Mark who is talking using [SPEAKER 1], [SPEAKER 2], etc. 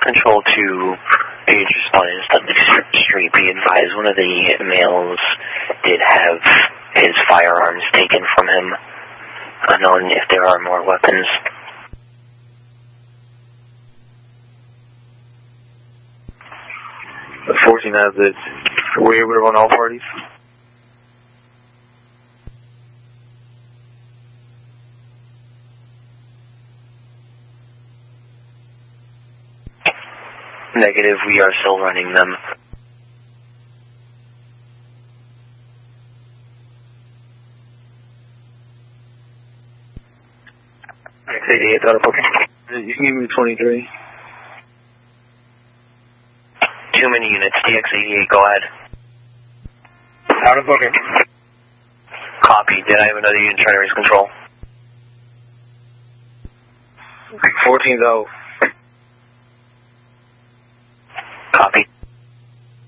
[SPEAKER 1] Control to Page responding to Dudley Street. Be advised, one of the males did have his firearms taken from him. Unknown if there are more weapons.
[SPEAKER 2] The 14 has it. Were you able to run all parties?
[SPEAKER 1] Negative, we are still running them.
[SPEAKER 2] X88, out of booking. You can give me 23.
[SPEAKER 1] Too many units, DX88, go ahead.
[SPEAKER 2] Out of booking.
[SPEAKER 1] Copy, did I have another unit trying to raise control?
[SPEAKER 2] 14's out.
[SPEAKER 1] Copy.